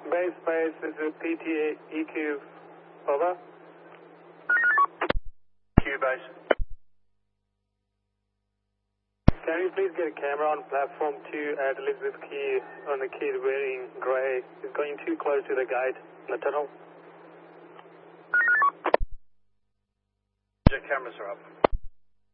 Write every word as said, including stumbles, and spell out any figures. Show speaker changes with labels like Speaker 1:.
Speaker 1: Base, base, this is P T A E Q, over.
Speaker 2: Q base.
Speaker 1: Can you please get a camera on platform two at Elizabeth Key on the kid wearing grey? He's going too close to the gate in the tunnel.
Speaker 2: The cameras are up.